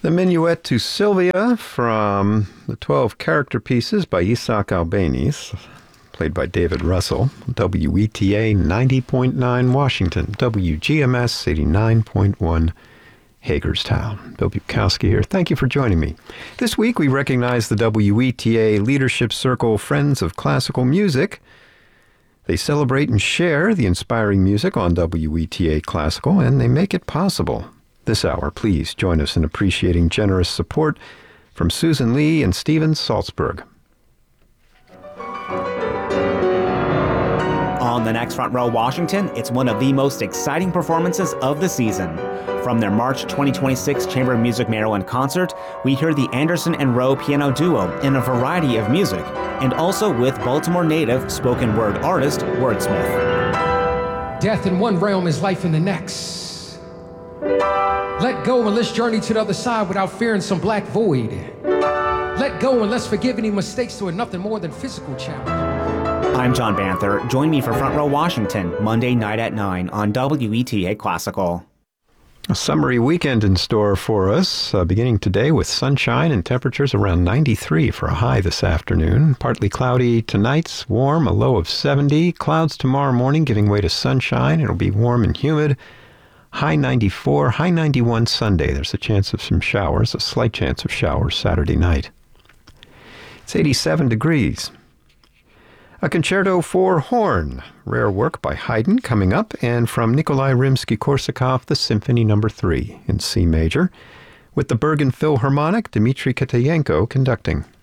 The Minuet to Sylvia from the 12 character pieces by Isaac Albeniz, played by David Russell. WETA 90.9 Washington, WGMS 89.1 Hagerstown. Bill Bukowski here. Thank you for joining me. This week we recognize the WETA Leadership Circle Friends of Classical Music. They celebrate and share the inspiring music on WETA Classical, and they make it possible. This hour, please join us in appreciating generous support from Susan Lee and Steven Salzberg. On the next Front Row Washington, it's one of the most exciting performances of the season. From their March 2026 Chamber of Music Maryland concert, we hear the Anderson and Rowe piano duo in a variety of music, and also with Baltimore native spoken word artist Wordsmith. Death in one realm is life in the next. Let go and let's journey to the other side without fearing some black void. Let go and let's forgive any mistakes to a nothing more than physical challenge. I'm John Banther. Join me for Front Row Washington, Monday night at 9 on WETA Classical. A summery weekend in store for us, beginning today with sunshine and temperatures around 93 for a high this afternoon. Partly cloudy tonight's warm, a low of 70. Clouds tomorrow morning giving way to sunshine. It'll be warm and humid. High 94, high 91 Sunday. There's a chance of some showers, a slight chance of showers Saturday night. It's 87 degrees. A concerto for horn, rare work by Haydn coming up, and from Nikolai Rimsky-Korsakov, the Symphony No. 3 in C major, with the Bergen Philharmonic, Dmitry Kitayenko conducting.